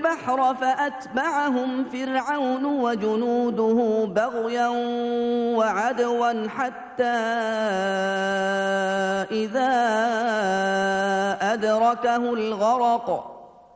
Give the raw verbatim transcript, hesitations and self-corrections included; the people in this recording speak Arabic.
البحر فأتبعهم فرعون وجنوده بغيا وعدوا حتى إذا أدركه الغرق